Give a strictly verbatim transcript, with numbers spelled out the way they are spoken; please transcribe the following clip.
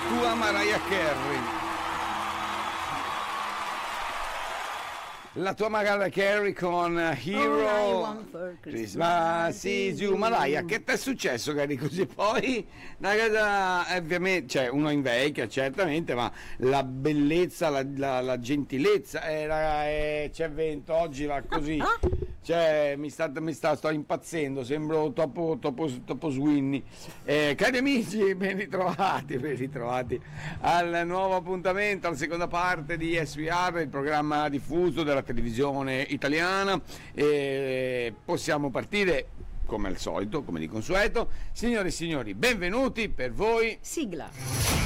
tua Mariah Carey. La tua Mariah Carey con Hero Christmas is you. Mariah, che ti è successo che eri così? Poi una cosa, ovviamente, cioè uno invecchia certamente, ma la bellezza, la, la, la gentilezza era, eh, c'è vento oggi va così, cioè mi sta, mi sta sto impazzendo, sembro Topo, topo, topo Sweeney. Eh, cari amici, ben ritrovati, ben ritrovati al nuovo appuntamento, alla seconda parte di S V R, il programma diffuso della televisione italiana. E possiamo partire come al solito, come di consueto. Signore e signori, benvenuti per voi. Sigla.